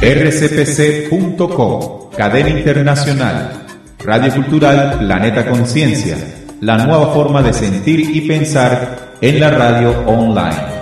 rcpc.com, cadena internacional, Radio Cultural Planeta Conciencia, la nueva forma de sentir y pensar en la radio online.